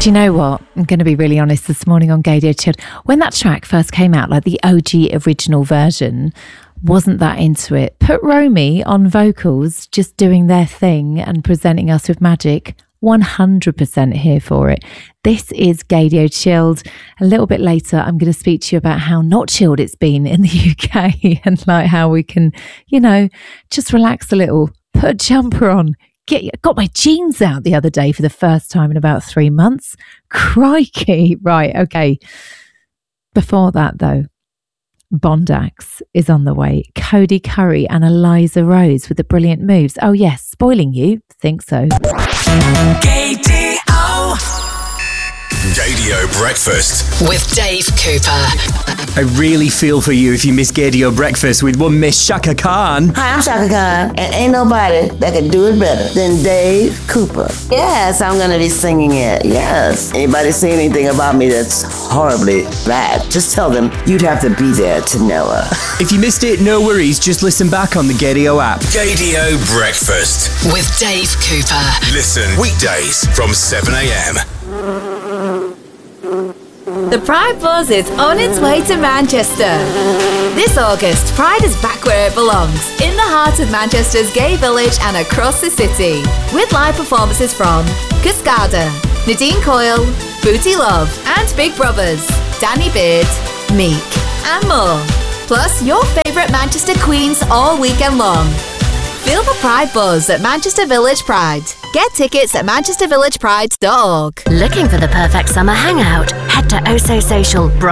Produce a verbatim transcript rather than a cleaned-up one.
Do you know what? I'm going to be really honest this morning on Gaydio Chilled. When that track first came out, like the O G original version, wasn't that into it. Put Romy on vocals, just doing their thing and presenting us with magic. one hundred percent here for it. This is Gaydio Chilled. A little bit later, I'm going to speak to you about how not chilled it's been in the U K and like how we can, you know, just relax a little, put a jumper on. Get, got my jeans out the other day for the first time in about three months. Crikey. Right, okay. Before that, though, Bondax is on the way. Cody Curry and Eliza Rose with the brilliant moves. Oh, yes, spoiling you. Think so. Gaydio. Gaydio Breakfast with Dave Cooper. I really feel for you if you miss Gaydio Breakfast with one Miss Shaka Khan. Hi, I'm Shaka Khan, and ain't nobody that can do it better than Dave Cooper. Yes, I'm gonna be singing it, yes. Anybody say anything about me that's horribly bad, just tell them you'd have to be there to know her. If you missed it, no worries, just listen back on the Gaydio app. Gaydio Breakfast with Dave Cooper. Listen weekdays from seven a.m. The Pride Buzz is on its way to Manchester. This August, Pride is back where it belongs, in the heart of Manchester's gay village and across the city. With live performances from Cascada, Nadine Coyle, Booty Love, and Big Brothers, Danny Beard, Meek, and more. Plus, your favourite Manchester queens all weekend long. Feel the Pride Buzz at Manchester Village Pride. Get tickets at manchester village pride dot org. Looking for the perfect summer hangout? Head to Oso Social.